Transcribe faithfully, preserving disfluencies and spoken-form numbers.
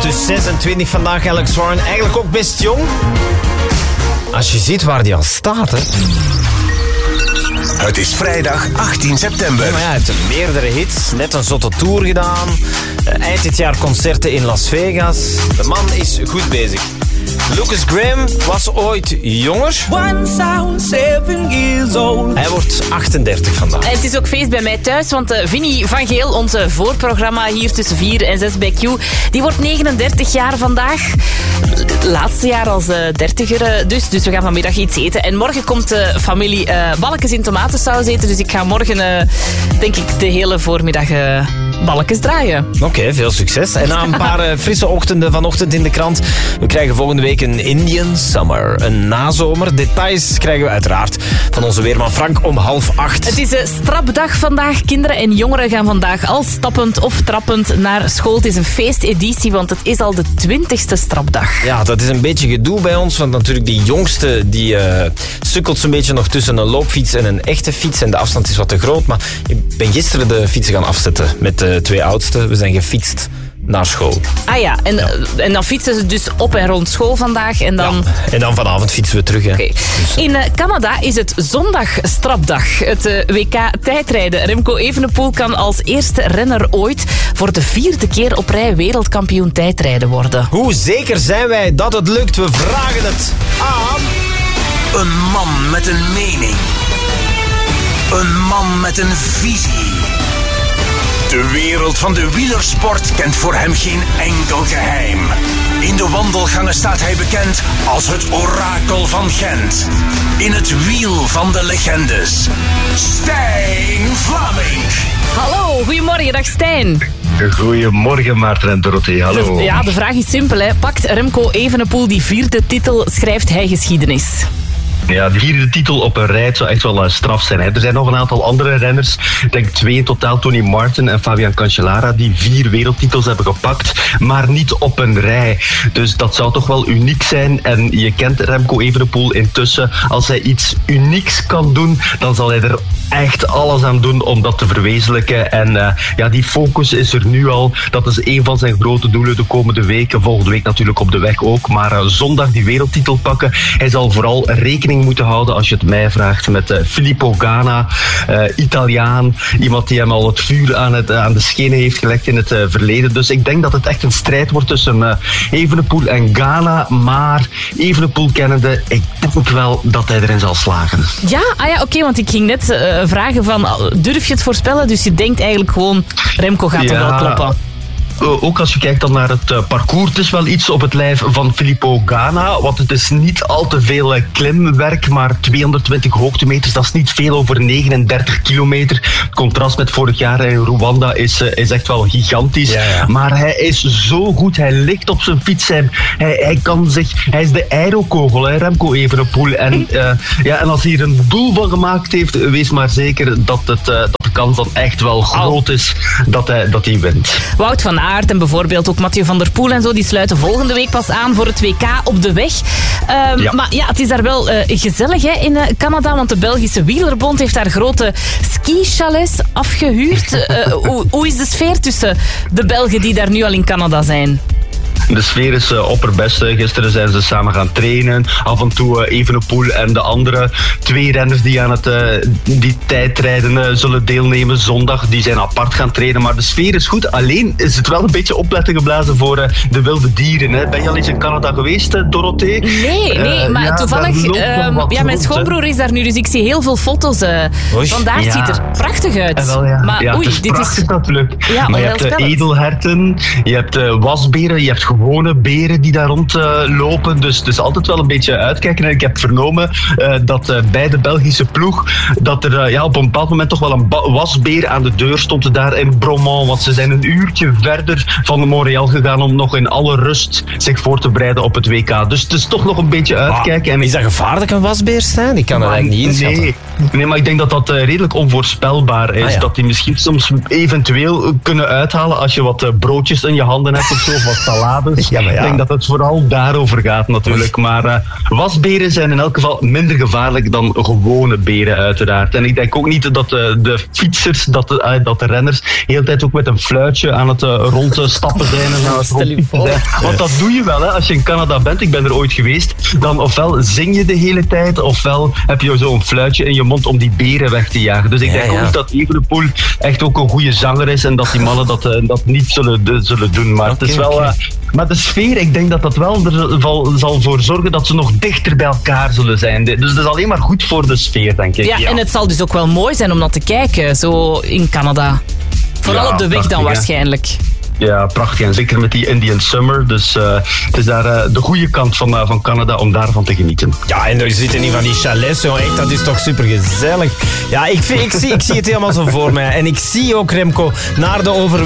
wordt dus zesentwintig vandaag, Alex Warren. Eigenlijk ook best jong. Als je ziet waar die al staat, hè. Het is vrijdag achttien september. Ja, maar ja, hij heeft meerdere hits. Net een zotte tour gedaan. Uh, eind dit jaar concerten in Las Vegas. De man is goed bezig. Lucas Graham was ooit jonger. Hij wordt achtendertig vandaag. En het is ook feest bij mij thuis, want uh, Vinnie van Geel, onze voorprogramma hier tussen vier en zes bij Q, die wordt negenendertig jaar vandaag. Laatste jaar als uh, dertiger uh, dus. Dus we gaan vanmiddag iets eten. En morgen komt de familie uh, balkjes in tomatensaus eten. Dus ik ga morgen, uh, denk ik, de hele voormiddag uh, balkjes draaien. Oké, okay, veel succes. En na een paar uh, frisse ochtenden vanochtend in de krant. We krijgen volgende week een Indian Summer. Een nazomer. Details krijgen we uiteraard van onze weerman Frank om half acht. Het is een strapdag vandaag. Kinderen en jongeren gaan vandaag al stappend of trappend naar school. Het is een feesteditie, want het is al de twintigste strapdag. Ja, dat is een beetje gedoe bij ons. Want natuurlijk die jongste die uh, sukkelt zo'n beetje nog tussen een loopfiets en een echte fiets. En de afstand is wat te groot. Maar ik ben gisteren de fietsen gaan afzetten met de twee oudsten. We zijn gefietst naar school. Ah ja, en, ja. en dan fietsen ze dus op en rond school vandaag. En dan, ja. en dan vanavond fietsen we terug. Hè. Okay. Dus. In uh, Canada is het zondag strapdag. Het uh, W K tijdrijden. Remco Evenepoel kan als eerste renner ooit voor de vierde keer op rij wereldkampioen tijdrijden worden. Hoe zeker zijn wij dat het lukt? We vragen het aan... Een man met een mening. Een man met een visie. De wereld van de wielersport kent voor hem geen enkel geheim. In de wandelgangen staat hij bekend als het orakel van Gent. In het wiel van de legendes. Stijn Vlaming. Hallo, goedemorgen, dag Stijn. Goedemorgen Maarten en Dorothee, hallo. De, ja, de vraag is simpel, hè. Pakt Remco Evenepoel die vierde titel, schrijft hij geschiedenis? Ja, de vierde titel op een rij zou echt wel uh, straf zijn. Hè. Er zijn nog een aantal andere renners, ik denk twee in totaal, Tony Martin en Fabian Cancellara, die vier wereldtitels hebben gepakt, maar niet op een rij. Dus dat zou toch wel uniek zijn. En je kent Remco Evenepoel intussen. Als hij iets unieks kan doen, dan zal hij er echt alles aan doen om dat te verwezenlijken. En uh, ja, die focus is er nu al. Dat is een van zijn grote doelen de komende weken. Volgende week natuurlijk op de weg ook. Maar uh, zondag die wereldtitel pakken. Hij zal vooral rekening moeten houden, als je het mij vraagt, met uh, Filippo Ganna, uh, Italiaan. Iemand die hem al het vuur aan, het, uh, aan de schenen heeft gelegd in het uh, verleden. Dus ik denk dat het echt een strijd wordt tussen uh, Evenepoel en Ganna. Maar Evenepoel kennende, ik denk wel dat hij erin zal slagen. Ja, ah ja oké, okay, want ik ging net uh, vragen van, durf je het voorspellen? Dus je denkt eigenlijk gewoon, Remco gaat ja. er wel kloppen. Ook als je kijkt dan naar het uh, parcours, het is wel iets op het lijf van Filippo Ganna, want het is niet al te veel uh, klimwerk, maar tweehonderdtwintig hoogtemeters, dat is niet veel over negenendertig kilometer. Het contrast met vorig jaar in Rwanda is, uh, is echt wel gigantisch. Ja, ja. Maar hij is zo goed, hij ligt op zijn fiets, hij, hij, hij kan zich, hij is de aerokogel, hè, Remco Evenepoel. En, uh, ja, en als hij er een doel van gemaakt heeft, wees maar zeker dat, het, uh, dat de kans dan echt wel groot is dat hij, dat hij wint. Wout van Aert en bijvoorbeeld ook Mathieu van der Poel en zo, die sluiten volgende week pas aan voor het W K op de weg. Um, ja. Maar ja, het is daar wel uh, gezellig hè, in uh, Canada, want de Belgische Wielerbond heeft daar grote ski-chalets afgehuurd. Uh, hoe, hoe is de sfeer tussen de Belgen die daar nu al in Canada zijn? De sfeer is uh, opperbest. Gisteren zijn ze samen gaan trainen. Af en toe uh, Evenepoel en de andere twee renners die aan het, uh, die tijdrijden uh, zullen deelnemen zondag, die zijn apart gaan trainen. Maar de sfeer is goed. Alleen is het wel een beetje opletten geblazen voor uh, de wilde dieren. Hè. Ben je al eens in Canada geweest, uh, Dorothee? Nee, nee, uh, maar ja, toevallig... Uh, ja, mijn schoonbroer is daar nu, dus ik zie heel veel foto's. Uh, vandaar ja. ziet er prachtig uit. Uh, wel, ja. Maar ja, oei, het is dit prachtig is... natuurlijk. Ja, maar je hebt uh, edelherten, je hebt uh, wasberen, je hebt gewone beren die daar rondlopen. Uh, dus het is altijd wel een beetje uitkijken. En ik heb vernomen uh, dat uh, bij de Belgische ploeg dat er uh, ja, op een bepaald moment toch wel een ba- wasbeer aan de deur stond daar in Bromont. Want ze zijn een uurtje verder van Montreal gegaan om nog in alle rust zich voor te bereiden op het W K. Dus het is toch nog een beetje uitkijken. En is dat gevaarlijk, een wasbeer, Stijn? Ik kan dat eigenlijk niet inschatten. Nee, nee, maar ik denk dat dat uh, redelijk onvoorspelbaar is. Ah, ja. Dat die misschien soms eventueel kunnen uithalen als je wat uh, broodjes in je handen hebt of zo, of wat salade. Ja, dus Ja, maar ja. ik denk dat het vooral daarover gaat natuurlijk. Maar uh, wasberen zijn in elk geval minder gevaarlijk dan gewone beren uiteraard. En ik denk ook niet dat de, de fietsers, dat de, uh, dat de renners de hele tijd ook met een fluitje aan het uh, rondstappen zijn. En aan het Stel je voor. zijn. Want dat doe je wel, hè. Als je in Canada bent, ik ben er ooit geweest, dan ofwel zing je de hele tijd, ofwel heb je zo'n fluitje in je mond om die beren weg te jagen. Dus ik Ja, denk ja. ook niet dat Evenepoel echt ook een goede zanger is en dat die mannen dat, uh, dat niet zullen, de, zullen doen. Maar het is Oké, wel... oké. Uh, maar de sfeer, ik denk dat dat wel er zal, zal voor zorgen dat ze nog dichter bij elkaar zullen zijn. Dus dat is alleen maar goed voor de sfeer, denk ik. Ja, en het zal dus ook wel mooi zijn om dat te kijken, zo in Canada. Vooral Ja, op de weg dan prachtig, hè. waarschijnlijk. Ja, prachtig. En zeker met die Indian Summer. Dus uh, het is daar uh, de goede kant van, uh, van Canada om daarvan te genieten. Ja, en er zitten niet van die chalets, joh. Echt, dat is toch super gezellig. Ja, ik, vind, ik, zie, ik zie het helemaal zo voor mij. En ik zie ook Remco naar de over